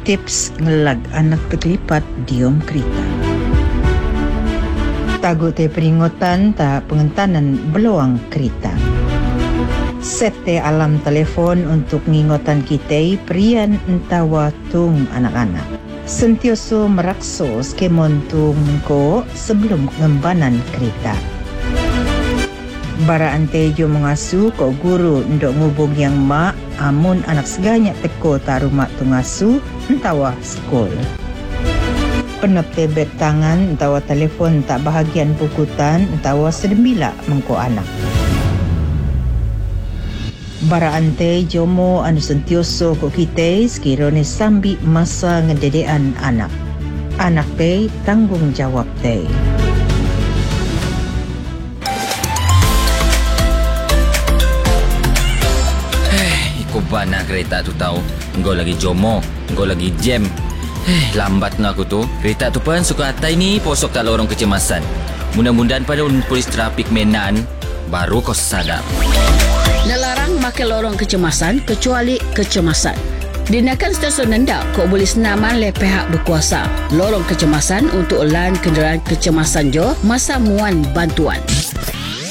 Tips ngelag anak terlipat diom kereta. Tagu te peringatan ta pengentanan beluang kereta. Set te alam telefon untuk ngingotan kita perian entawa tung anak-anak. Sentioso merakso skemon tung ko sebelum ngembanan kereta. Bara ante jo mengasu ko guru ndok ngubung yang mak amun anak seganyak teko tarumak tungasu entawa skol. Penep tebet tangan entawa telefon tak bahagian pukutan entawa sedembila mengko anak. Bara ante jomo anu sentioso ko kita sekirone sambi masa ngededean anak. Anak te tanggung jawab te. Iko bana kereta tu tahu. Engkau lagi jomo, engkau lagi jam. Lambat nak aku tu. Kereta tu pun suka atai ni posok tak lorong kecemasan. Mudah-mudahan pada polis trafik Menan baru kau sadar. Nelarang makan lorong kecemasan kecuali kecemasan. Dinakan stesen nendak kau boleh senaman le pihak berkuasa. Lorong kecemasan untuk lan kenderaan kecemasan jo masa muan bantuan.